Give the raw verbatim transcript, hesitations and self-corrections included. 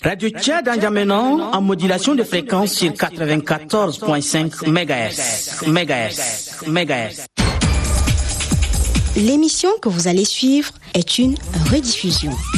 Radio Tchad N'Djamena en modulation de fréquence sur quatre-vingt-quatorze virgule cinq mégahertz. Mégahertz. Mégahertz. L'émission que vous allez suivre est une rediffusion.